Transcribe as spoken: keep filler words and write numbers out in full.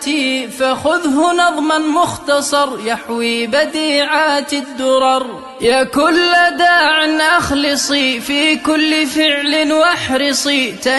فخذه نظما مختصر يحوي بديعات الدرر. يا كل داع أخلصي في كل فعل واحرصي